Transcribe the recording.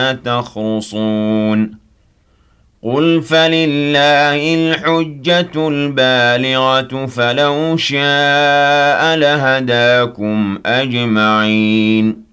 تخرصون قل فلله الحجة البالغة فلو شاء لهداكم أجمعين